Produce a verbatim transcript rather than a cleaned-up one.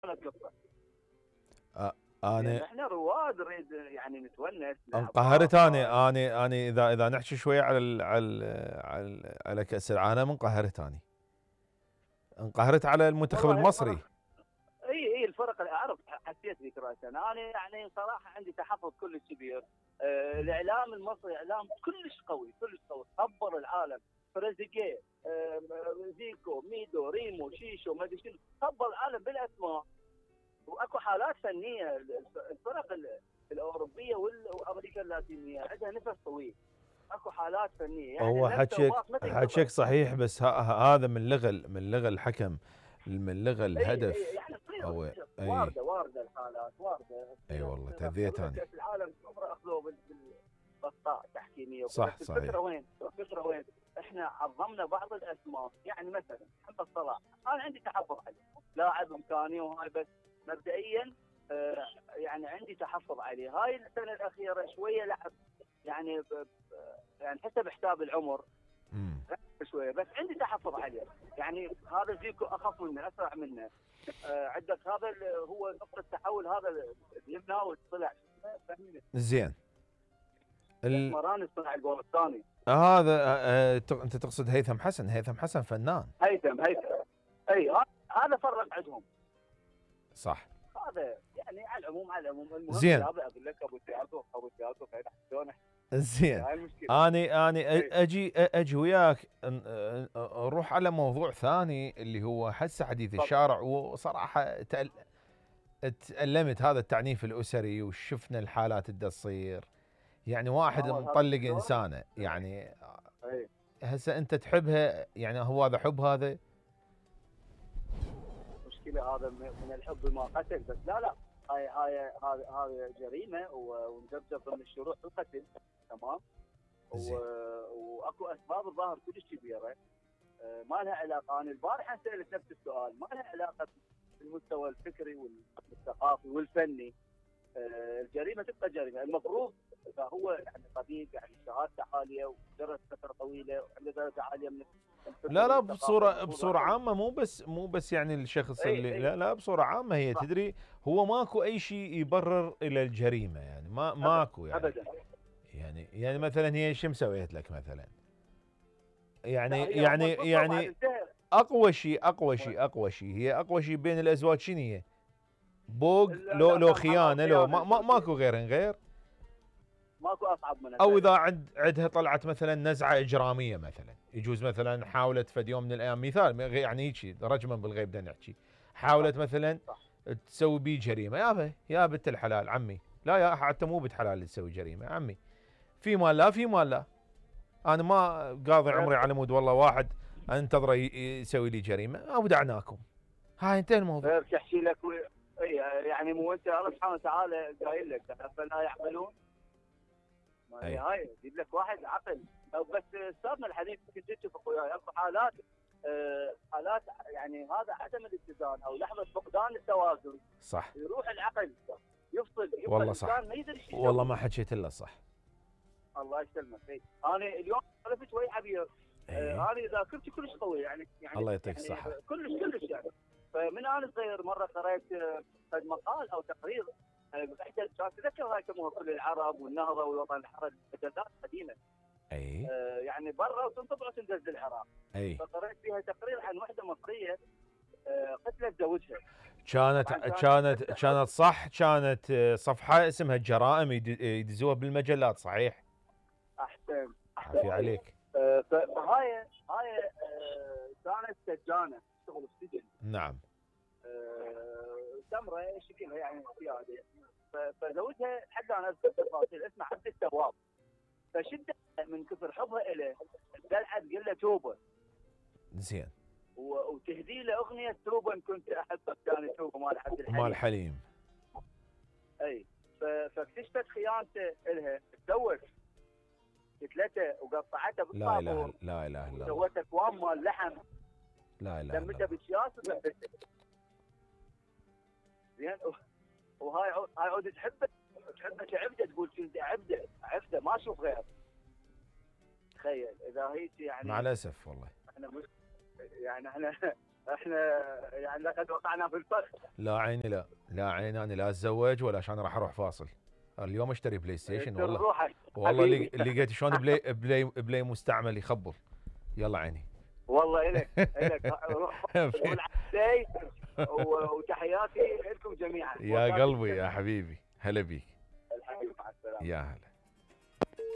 القصه. آه، يعني انا احنا رواد نريد يعني نتونس نلعب انقهرت. باسكت. انا انا انا اذا اذا نحكي شويه على ال على ال على, ال على كاس العالم، انقهرت. انا انقهرت على المنتخب والله المصري. الفرق، اي اي الفرق اللي اعرف حسيت بك راسا. انا يعني صراحه عندي تحفظ كلش كبير. آه مم. الاعلام المصري اعلام كلش قوي كلش قوي، خبر العالم. تريزيجيه، آه زيكو، ميدو، ريمو، شيشو، ما ادري شنو، خبر العالم بالاسماء. واكو حالات فنيه. الفرق الاوروبيه والامريكا اللاتينيه عندها نفس طويل. اكو حالات فنيه يعني هو اللمسه حكيك وباص ما حكيك تنقطع. صحيح، بس ه- ه- هذا من لغى من لغى الحكم، من لغى اي اي الهدف. يعني تصير او تصير اي وارده وارده الحالات وارده اي تصير والله تصير اخطاء. تذيت ولا اني. كاس العالم عمره اخذوه بال- بالاخطاء التحكيميه وكذا. صح بس الفكره صحيح. وين؟ الفكره وين؟ احنا عظمنا بعض الاسماء. يعني مثلا محمد صلاح، انا عندي تحفظ عليه، لاعب امكاني وهاي، بس مبدئيا آه يعني عندي تحفظ عليه. هاي السنه الاخيره شويه لعب يعني ب... ب- يعني حسب حساب العمر امم شويه، بس عندي تحفظ عليه. يعني هذا زيكو اخف منه، اسرع منه. آه عندك هذا اللي هو نقطه تحول، هذا اليمناوي طلع فاهمني. زين. ال... مراني طلع الجول الثاني. هذا آه، آه، ت- انت تقصد هيثم حسن. هيثم حسن فنان. هيثم هيثم اي ه- هذا فرق عندهم. صح. هذا يعني على العموم على العموم المهم زين. يا ابي اقول لك ابو تياجو ابو تياجو فين شلون. زين. هاي المشكله. اني اني أ- اي اجي اجي وياك، ن- ن- نروح على موضوع ثاني اللي هو هسه حديث تفضل. الشارع. وصراحه تأل- تألمت هذا التعنيف الاسري، وشفنا الحالات اللي تصير. يعني واحد ما هو هذا مطلق شلون. انسانه يعني. اي هسه انت تحبها، يعني هو هذا حب هذا؟ مشكله هذا من من الحب ما قتل. بس لا لا، هاي هاي هاي هاي جريمه و- ومدبدب ضمن الشروع بالقتل. تمام. زين. و- واكو اسباب الظاهر كلش كبيره. آه، ما لها علاقه. انا البارحه سالت نفس السؤال، ما لها علاقه بالمستوى الفكري والثقافي والفني. آه، الجريمه تبقى جريمه. المفروض اذا هو يعني طبيب يعني شهادته عاليه ودرس فتره طويله وعنده درجه عاليه من الفكر لا لا، والثقافه، بصورة المفروض بصورة هذا. عامة، مو بس مو بس يعني الشخص اي اللي، اي لا لا، بصورة عامة هي صح. تدري. هو ماكو أي شيء يبرر إلى الجريمة، يعني ما ابدا ماكو يعني. ابدا. يعني يعني مثلا هي شو مسويت لك مثلا؟ يعني لا هي هم يعني القصه بعد يعني انتهى. أقوى شيء أقوى شيء أقوى شيء هي أقوى شيء بين الأزواج شنو هي؟ بوق، لا لو لا لو سامح الله، خيانة، لو الخيانه ما, ما الزوجيه ماكو غيرهن غير. ماكو اصعب منها او فعلا. اذا عند عندها طلعت مثلا نزعه اجراميه مثلا، يجوز مثلا حاولت فد يوم من الايام، مثال يعني هيك رجما بالغيب بدنا نحكي، صح حاولت مثلا صح. تسوي بيه جريمه. يابا يا بنت الحلال عمي، لا يا حتى مو بنت حلال اللي تسوي جريمه عمي، في مال لا في مال لا. انا ما قاضي غير عمري على مود والله واحد انتظره ي- يسوي لي جريمه، اودعناكم. هاي انتهى الموضوع. غير تحكي لك و... اي يعني مو انت الله سبحانه وتعالى قايل لك فلا يعقلون. ما هي اي هاي يجيب لك واحد عقل. أو بس استاذنا الحديث كنت تتفق وياي اكو حالات، آه حالات يعني هذا عدم الاتزان او لحظه فقدان التوازن، صح. يروح العقل يفصل، يبقى والله صح. الانسان ما يدري شو والله يسوي. ما حكيت الا صح. الله يسلمك. إي. انا اليوم عرفت شوي عبير. اي آه انا ذاكرتي كلش قويه يعني يعني الله يعطيك يعني الصحه. كلش كلش يعني. فمن انا صغير مره قريت آه، قد مقال او تقرير آه، احدى كانت تذكر هاي يسموها كل العرب والنهضه والوطن الحر، مجلات قديمه اي آه، يعني برا وتنطبع وتنزل بالعراق. اي فقريت فيها تقرير عن وحده مصريه آه، قتلت زوجها. كانت طبعا كانت كانت قتلة حب. كانت صح. كانت آه، صفحة اسمها الجرائم، يد- يدزوها بالمجلات صحيح. احسن عافية احسن. عليك. آه، فهاي هاي آه، كانت سجانه تشتغل في السجن. نعم. آه، تمره شكلها يعني سياده. ف- فزوجها حتى انا اذكر تفاصيل اسمه عبد التواب. فشده من كثر حبها له دلعت تقول له توبه زين. و- وتهدي له اغنيه توبه ان كنت احبك، كان توبه مال عبد ومال الحليم. حليم. اي ف- فاكتشفت خيانته الها، تزوج قتلته وقطعته لا اله بالطابور. لا اله الا الله. سوت اكوام مال لحم، لا اله الا لمته الله. بشياس وذبته. زين. وهاي عود هاي عود تحبه تحبه كعبده، تقول كنت عبده عبده ما اشوف غير. تخيل اذا هيك مع يعني. الاسف والله. احنا مش يعني احنا احنا يعني لقد وقعنا في الفخ. لا عيني لا، لا عيني انا لا اتزوج ولا عشان راح اروح فاصل. اليوم اشتري بلاي ستيشن والله. روحك والله حبيبي. اللي لقيت شلون بلاي بلاي بلاي مستعمل يخبل. يلا عيني. والله الك الك روح والعسى وتحياتي لكم جميعا. يا قلبي يا حبيبي، هلا بيك. الحبيب مع السلامه. يا هلا.